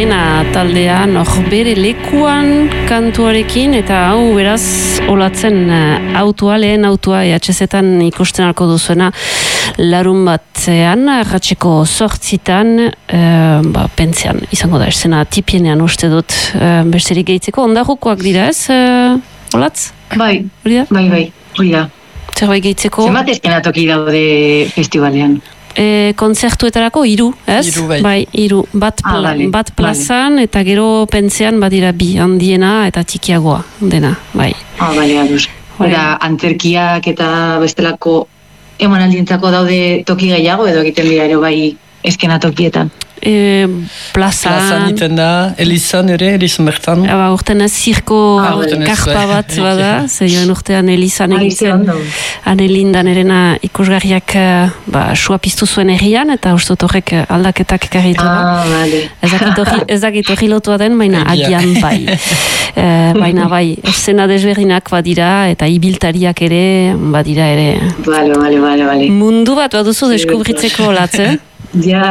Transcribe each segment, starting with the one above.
Arena taldea norbere lekuan kantuarekin, eta hau beraz olatzen autua, lehen autua EHZ-etan ikusten alko duzuena larun batean, arratseko 8:00 pentzean izango da esena tipienean uste dut besterik gehitzeko. Ondarrukoak dira ez, olatz? Bai, hori da. Zerbait gehitzeko? Zenbat eskenatoki daude festivalean? Kontzertuetarako 3, ez? 3, bai. Bai, 3. Bat plazan, eta gero pentzean badira 2, handiena eta txikiagoa dena, bai. Bale, aduz. Eta antzerkiak eta bestelako emanaldientzako daude toki gehiago, edo egiten dira ere bai eskenatokietan? Plazan iten da, Elizan bertan. Urten ez zirko karpa bat bada, joan urtean Elizan egitzen. Anelindan erena ikusgarriak sua piztu zuen herrian, eta uste horrek aldaketak ekarritu da. Ez dakit hori lotua den, baina agian bai. Baina bai, escena desberdinak badira, eta ibiltariak ere badira ere. Bale. Mundu bat baduzu deskubritzeko latze? Ja.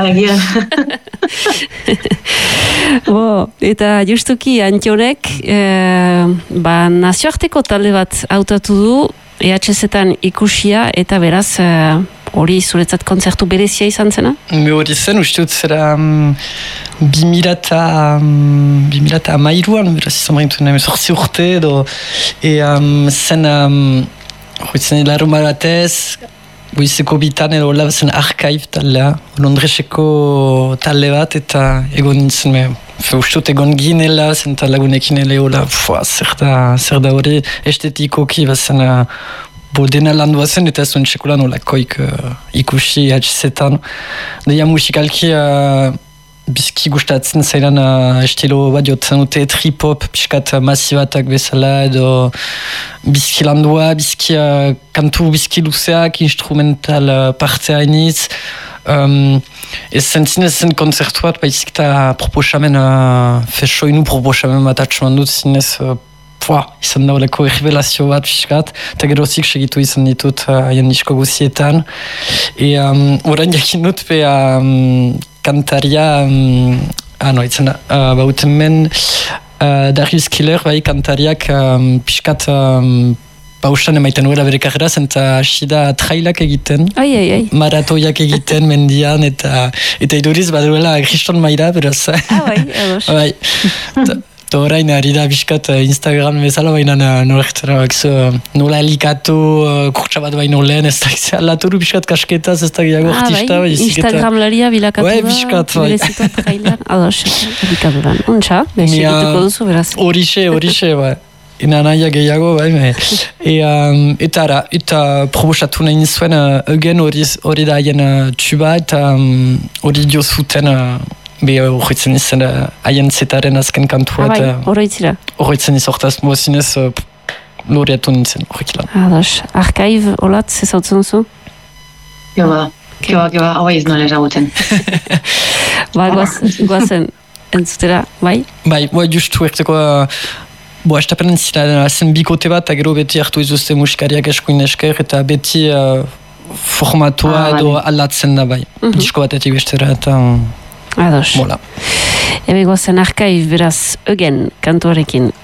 Eta justuki Antionek nazioarteko talde bat hautatu du EHZ-etan ikusia, eta beraz hori zuretzat kontzertu berezia izan zena? Hori zen, uste dut zera 2013an, beraz izan baintu nahi 8 urte edo zen larun batez goizeko bitan edo hola zen Archive taldea, Londreseko talde bat, eta egon nintzen, uste dut egon ginela, zen lagunekin ele hola, zer da hori estetikoki, bazen dena landua zen, eta zuen txekulan holakoik ikusi EHZ-etan. Deia musikalki bizki gustatzen zailan estilo bat jotzen dute trip-hop, piskat masibatak bezala, edo bizki landua, bizki kantu bizki luzeak, instrumental partea hainitz. Ez zen konzertu bat, baizik eta proposamen, soinu proposamen bat atxuman dut zinez, izan dauleko errevelazio bat piskat, eta gerozik segitu izan ditut haien disko guzietan. Orain jakin dut kantaria, bauten men Darius Killer, bai, kantariak piskat pausan emaiten nuela bere karreraz, eta hasi da trailak egiten, maratoiak egiten mendian, eta iduriz baduela Kriston Maira, beraz. Bai, eta orain ari da biskat Instagram bezala, baina nola elikatu kurtsa bat baino lehen, ez da alaturu biskat kasketaz, ez da gehiago artista. Instagramlaria bilakatu da, biskat, berezitua trailan, ados, elikaduran. Untxa, segituko duzu, beraz. Horixe, bai. Naia gehiago, bai. Eta probosatu nahi zuen, eugen hori da haien tuba, eta hori dio zuten, horretzen izan haien zetaren azken kantua. Horretzen izortaz, mozinez loriatu nintzen horrekilan. Ados, Archive, olatz, ezautzen duzu? Keba, hau ez nola ezagutzen. Guazen, entzutera, bai? Bai, justu erteko, estapen zen bikote bat, eta gero beti hartu izuzte musikariak eskuin esker, eta beti formatua edo aldatzen da, bai. Disko batetik bestera, eta... Ados. Ebe gozen Archive, beraz, eugen kantuarekin.